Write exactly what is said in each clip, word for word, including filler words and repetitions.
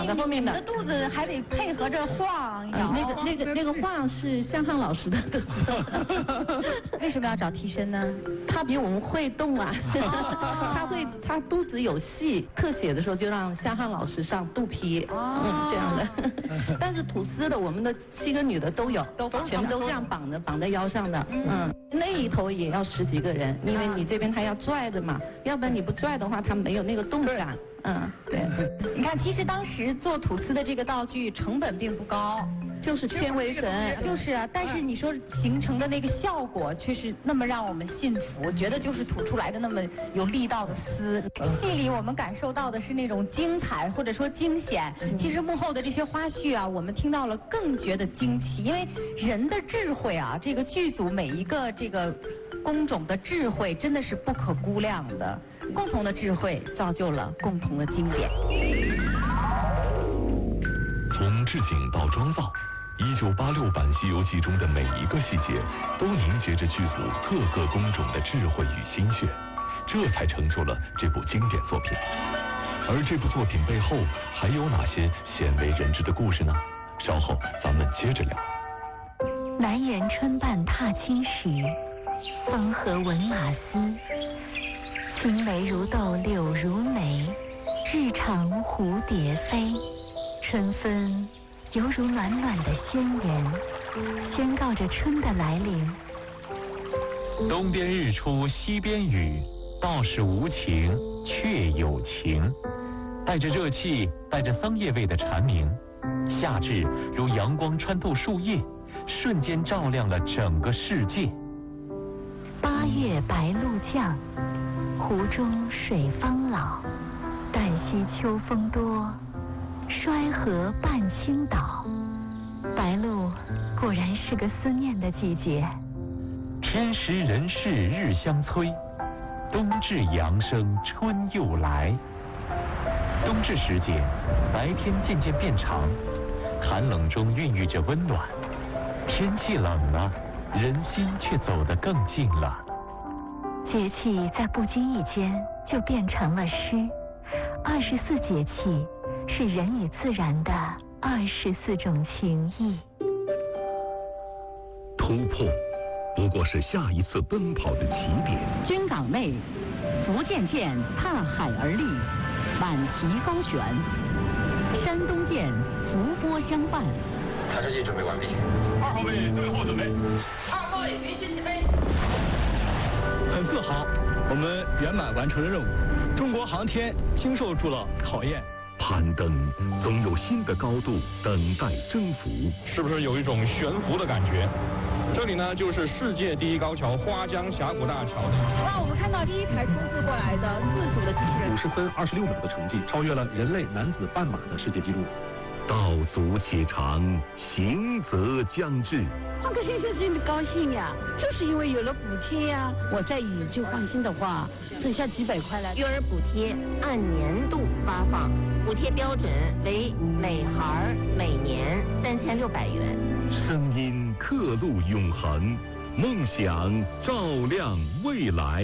在后面的。 你的肚子还得配合着晃摇。 那个那个那个晃是向汉老师的。 为什么要找替身呢？ 他比我们会动啊，他会他肚子有戏，特写的时候就让向汉老师上肚皮，嗯，这样的。但是吐司的我们的七个女的都有，都全部都这样绑着绑在腰上的，嗯，那一头也要十几个人，因为你这边他要拽的嘛，要不然你不拽的话，他没有那个动感。嗯，对。 你看，其实当时做吐司的这个道具成本并不高， 就是纤维绳， 就是啊。但是你说形成的那个效果却是那么让我们信服，觉得就是吐出来的那么有力道的丝。戏里我们感受到的是那种精彩或者说惊险，其实幕后的这些花絮啊，我们听到了更觉得惊奇，因为人的智慧啊，这个剧组每一个这个工种的智慧真的是不可估量的。共同的智慧造就了共同的经典。 从置景到妆造，一九八六版《西游记》中的每一个细节，都凝结着剧组各个工种的智慧与心血，这才成就了这部经典作品。而这部作品背后还有哪些鲜为人知的故事呢？稍后咱们接着聊。 南园春半踏青时，风和闻马嘶。青梅如豆柳如眉，日长蝴蝶飞。春分犹如暖暖的宣言，宣告着春的来临。 东边日出西边雨，道是无晴却有晴。带着热气带着桑叶味的蝉鸣，夏至如阳光穿透树叶，瞬间照亮了整个世界。 八月白露降，湖中水方老。旦夕秋风多，衰河半倾倒。白露果然是个思念的季节。 天时人事日相催，冬至阳生春又来。冬至时节，白天渐渐变长，寒冷中孕育着温暖。天气冷了，人心却走得更近了。 节气在不经意间就变成了诗。二十四节气是人与自然的二十四种情谊。 突破不过是下一次奔跑的起点。 军港内，福建舰踏海而立，满旗高悬；山东舰伏波相伴。 探视器准备完毕。 二号位最后准备。 二号位离心起飞。 很自豪，我们圆满完成了任务。中国航天经受住了考验。 攀登总有新的高度等待征服。 是不是有一种悬浮的感觉？这里呢，就是世界第一高桥花江峡谷大桥。 哇，我们看到第一台冲刺过来的自主的机器人， 五十分二十六秒的成绩，超越了人类男子半马的世界纪录。 道阻且长，行则将至。 换个先生真的高兴呀，就是因为有了补贴呀。我在宇宙放心的话，剩下几百块了。 育儿补贴按年度发放，补贴标准为每孩每年三千六百元。 声音刻录永恒，梦想照亮未来。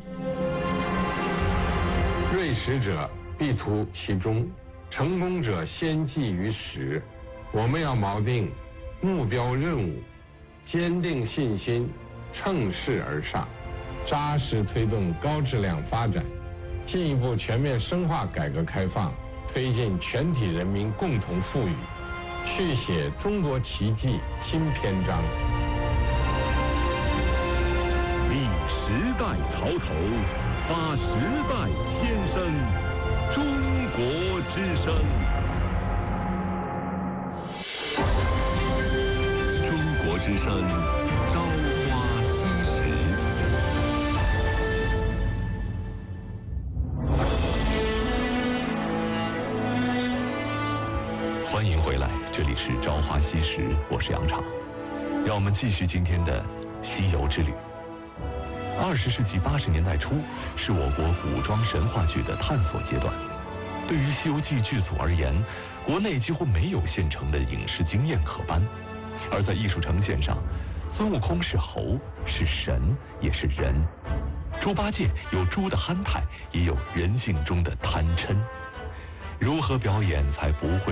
锐识者必图其中，成功者先记于始。我们要锚定目标任务，坚定信心，乘势而上，扎实推动高质量发展，进一步全面深化改革开放，推进全体人民共同富裕，续写中国奇迹新篇章。 立时代潮头，发时代先声，中国之声。中国之声，朝花夕拾。欢迎回来，这里是朝花夕拾，我是杨昶。让我们继续今天的西游之旅。二十世纪八十年代初，是我国古装神话剧的探索阶段。对于《西游记》剧组而言，国内几乎没有现成的影视经验可搬。而在艺术呈现上，孙悟空是猴，是神，也是人；猪八戒有猪的憨态，也有人性中的贪嗔。如何表演才不会